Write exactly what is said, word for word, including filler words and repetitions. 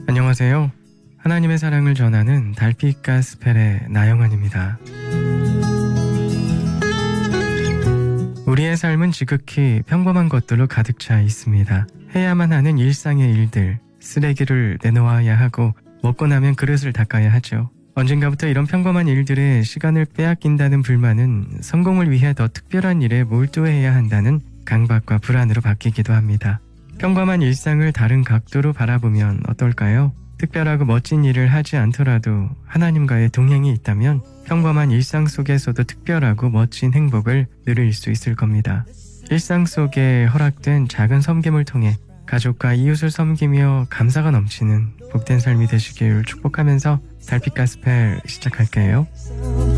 안녕하세요. 하나님의 사랑을 전하는 달빛 가스펠의 나영환입니다. 우리의 삶은 지극히 평범한 것들로 가득 차 있습니다. 해야만 하는 일상의 일들, 쓰레기를 내놓아야 하고 먹고 나면 그릇을 닦아야 하죠. 언젠가부터 이런 평범한 일들에 시간을 빼앗긴다는 불만은 성공을 위해 더 특별한 일에 몰두해야 한다는 강박과 불안으로 바뀌기도 합니다. 평범한 일상을 다른 각도로 바라보면 어떨까요? 특별하고 멋진 일을 하지 않더라도 하나님과의 동행이 있다면 평범한 일상 속에서도 특별하고 멋진 행복을 누릴 수 있을 겁니다. 일상 속에 허락된 작은 섬김을 통해 가족과 이웃을 섬기며 감사가 넘치는 복된 삶이 되시길 축복하면서 달빛 가스펠 시작할게요.